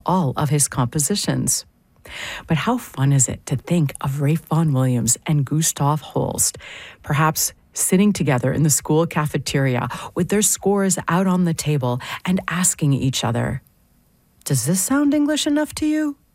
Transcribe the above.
all of his compositions. But how fun is it to think of Ralph Vaughan Williams and Gustav Holst, perhaps sitting together in the school cafeteria with their scores out on the table and asking each other, "Does this sound English enough to you?"